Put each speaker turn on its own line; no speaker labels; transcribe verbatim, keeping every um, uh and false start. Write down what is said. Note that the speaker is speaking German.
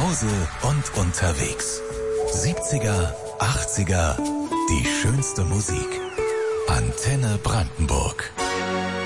Hause und unterwegs. siebziger, achtziger, die schönste Musik. Antenne Brandenburg.